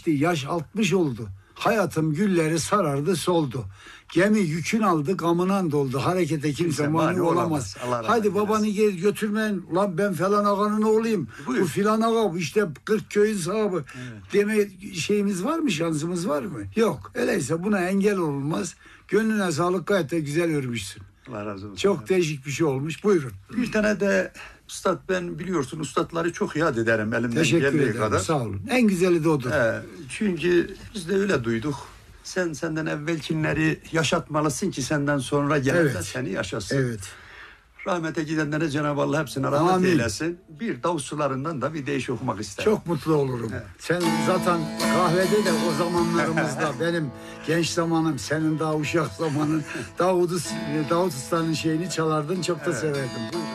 geçti, yaş 60 oldu. Hayatım gülleri sarardı soldu. Gemi yükün aldı, gamından doldu. Harekete kimse mani olamaz. Haydi babanı götürmeyin. Lan ben falan ağanın oğluyum. Buyur. Bu filan ağa, işte 40 köyün sahibi. Deme şeyimiz var mı, şansımız var mı? Yok. Öyleyse buna engel olmaz. Gönlüne sağlık, gayet de güzel örmüşsün. Allah razı olsun. Çok değişik bir şey olmuş. Buyurun. Bir tane de üstad, ben biliyorsun ustadları çok yad ederim elimden Teşekkür geldiği ederim. kadar. Sağ olun. En güzeli de odur. Çünkü biz de öyle duyduk. Senden evvelkinleri yaşatmalısın ki senden sonra gelen de seni yaşasın. Evet. Rahmete gidenlere Cenab-ı Allah hepsine rahmet Amin. eylesin. Bir Davut sularından da bir değiş okumak isterim. Çok mutlu olurum. Sen zaten kahvede de o zamanlarımızda benim genç zamanım, senin daha uşak zamanın Davut Usta'nın şeyini çalardın, çok da severdim. Buyurun.